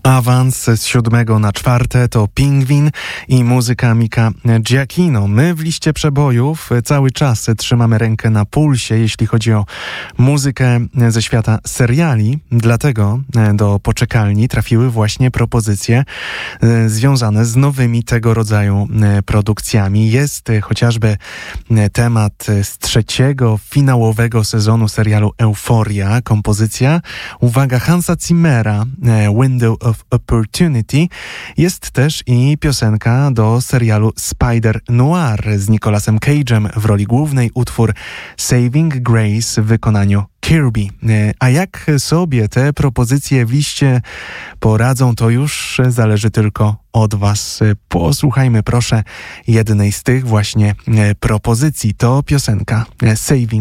Awans z 7 na 4 to Pingwin i muzyka Mika Giacchino. My w liście przebojów cały czas trzymamy rękę na pulsie, jeśli chodzi o muzykę ze świata seriali. Dlatego do poczekalni trafiły właśnie propozycje związane z nowymi tego rodzaju produkcjami. Jest chociażby temat z 3. finałowego sezonu serialu Euphoria. Kompozycja, uwaga, Hansa Zimmera, Window of Opportunity. Jest też i piosenka do serialu Spider Noir z Nicolasem Cage'em w roli głównej, utwór Saving Grace w wykonaniu Kirby. A jak sobie te propozycje w liście poradzą, to już zależy tylko od Was. Posłuchajmy proszę jednej z tych właśnie propozycji. To piosenka Saving